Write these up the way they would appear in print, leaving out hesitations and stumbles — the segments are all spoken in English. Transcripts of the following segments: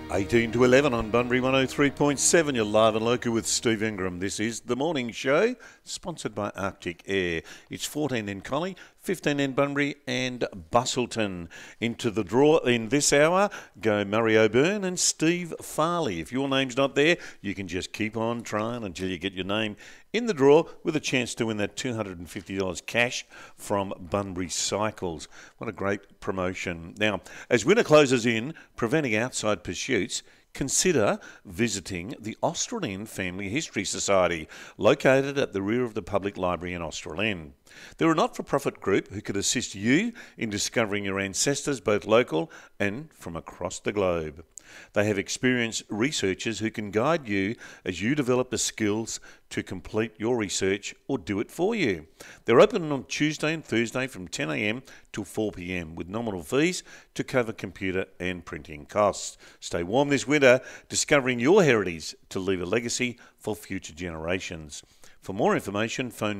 18 to 11 on Bunbury 103.7. You're live and local with Steve Ingram. This is The Morning Show, sponsored by Arctic Air. It's 14 in Collie, 15 in Bunbury and Busselton. Into the draw in this hour go Murray O'Byrne and Steve Farley. If your name's not there, you can just keep on trying until you get your name in the draw with a chance to win that $250 cash from Bunbury Cycles. What a great promotion. Now, as winter closes in, preventing outside pursuits, consider visiting the Australian Family History Society, located at the rear of the Public Library in Australind. They're a not-for-profit group who could assist you in discovering your ancestors, both local and from across the globe. They have experienced researchers who can guide you as you develop the skills to complete your research or do it for you. They're open on Tuesday and Thursday from 10 a.m. till 4 p.m. with nominal fees to cover computer and printing costs. Stay warm this winter, discovering your heritage to leave a legacy for future generations. For more information, phone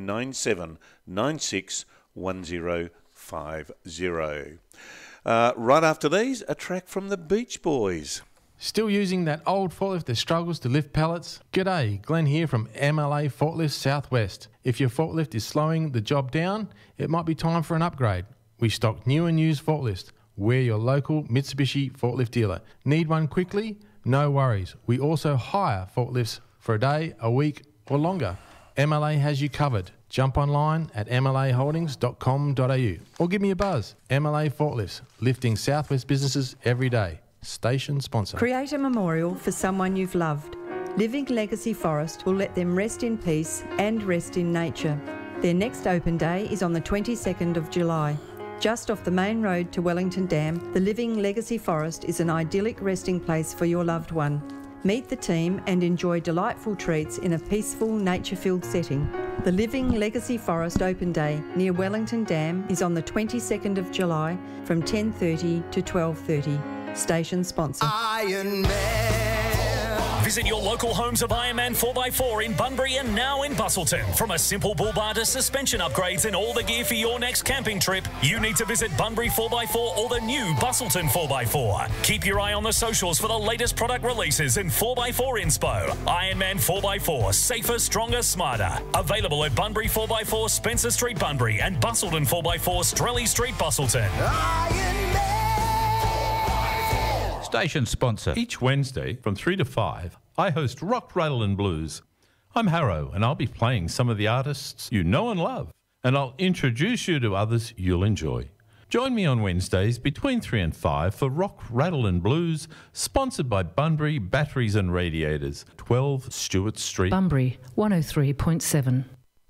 97961050. Right after these, a track from the Beach Boys. Still using that old forklift that struggles to lift pallets? G'day, Glenn here from MLA Forklifts Southwest. If your forklift is slowing the job down, it might be time for an upgrade. We stock new and used forklifts. We're your local Mitsubishi forklift dealer. Need one quickly? No worries. We also hire forklifts for a day, a week or longer. MLA has you covered. Jump online at mlaholdings.com.au or give me a buzz. MLA Forklifts, lifting Southwest businesses every day. Station sponsor. Create a memorial for someone you've loved. Living Legacy Forest will let them rest in peace and rest in nature. Their next open day is on the 22nd of July. Just off the main road to Wellington Dam, the Living Legacy Forest is an idyllic resting place for your loved one. Meet the team and enjoy delightful treats in a peaceful, nature-filled setting. The Living Legacy Forest Open Day near Wellington Dam is on the 22nd of July from 10:30 to 12:30. Station sponsor. Iron Man. Visit your local homes of Ironman 4x4 in Bunbury and now in Busselton. From a simple bull bar to suspension upgrades and all the gear for your next camping trip, you need to visit Bunbury 4x4 or the new Busselton 4x4. Keep your eye on the socials for the latest product releases and 4x4 inspo. Ironman 4x4, safer, stronger, smarter. Available at Bunbury 4x4 Spencer Street, Bunbury and Busselton 4x4 Strelly Street, Busselton. Iron Man. Station sponsor. Each Wednesday from 3 to 5, I host Rock, Rattle and Blues. I'm Harrow and I'll be playing some of the artists you know and love, and I'll introduce you to others you'll enjoy. Join me on Wednesdays between 3 and 5 for Rock, Rattle and Blues, sponsored by Bunbury Batteries and Radiators, 12 Stewart Street. Bunbury 103.7.